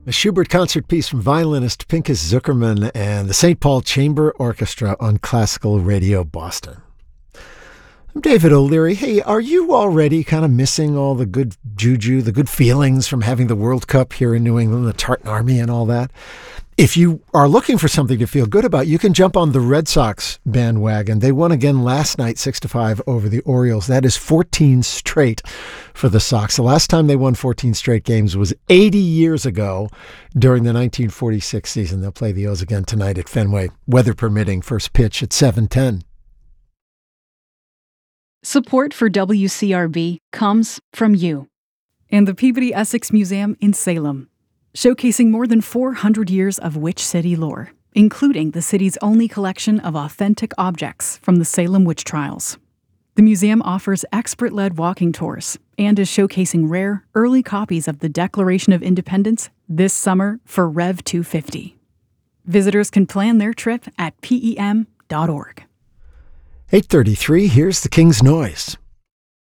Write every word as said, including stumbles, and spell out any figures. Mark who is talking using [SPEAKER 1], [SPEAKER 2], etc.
[SPEAKER 1] A Schubert concert piece from violinist Pinchas Zuckerman and the Saint Paul Chamber Orchestra on Classical Radio Boston. I'm David O'Leary. Hey, are you already kind of missing all the good juju, the good feelings from having the World Cup here in New England, the Tartan Army and all that? If you are looking for something to feel good about, you can jump on the Red Sox bandwagon. They won again last night, six to five over the Orioles. That is fourteen straight for the Sox. The last time they won fourteen straight games was eighty years ago during the nineteen forty-six season. They'll play the O's again tonight at Fenway, weather permitting. First pitch at seven ten.
[SPEAKER 2] Support for W C R B comes from you and the Peabody Essex Museum in Salem, showcasing more than four hundred years of Witch City lore, including the city's only collection of authentic objects from the Salem witch trials. The museum offers expert-led walking tours and is showcasing rare, early copies of the Declaration of Independence this summer for Rev two fifty. Visitors can plan their trip at P E M dot org.
[SPEAKER 1] eight thirty-three, here's the King's Noise.